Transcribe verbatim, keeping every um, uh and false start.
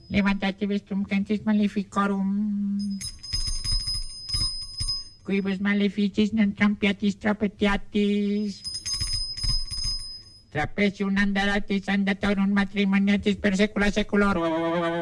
Levantate vestrum cantis maleficorum. Quibus maleficis non trampiatis trapetiatis. Trapesium andaratis andatorum matrimoniatis per saecula saeculorum.